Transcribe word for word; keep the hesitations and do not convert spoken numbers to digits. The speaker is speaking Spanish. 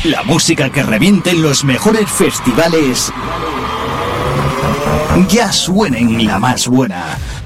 La música que reviente en los mejores festivales ya suena en La Más Buena.